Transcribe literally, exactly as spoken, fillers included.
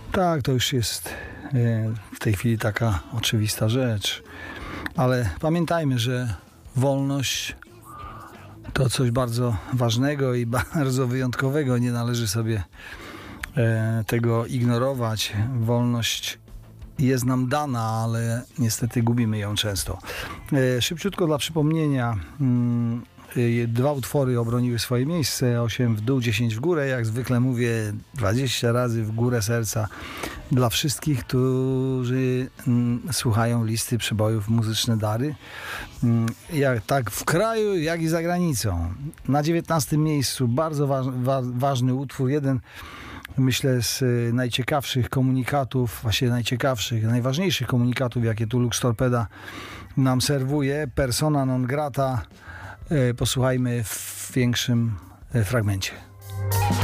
Tak, to już jest e, w tej chwili taka oczywista rzecz. Ale pamiętajmy, że wolność to coś bardzo ważnego i bardzo wyjątkowego. Nie należy sobie e, tego ignorować. Wolność jest nam dana, ale niestety gubimy ją często. E, szybciutko dla przypomnienia. Mm, Dwa utwory obroniły swoje miejsce, osiem w dół, dziesięć w górę. Jak zwykle mówię, dwadzieścia razy w górę serca dla wszystkich, którzy mm, słuchają listy przebojów Muzyczne Dary. Mm, jak, tak w kraju, jak i za granicą. Na dziewiętnastym miejscu bardzo waż, wa, ważny utwór, jeden myślę z y, najciekawszych komunikatów, właściwie najciekawszych, najważniejszych komunikatów, jakie tu Lux Torpeda nam serwuje. Persona non grata. Posłuchajmy w większym fragmencie.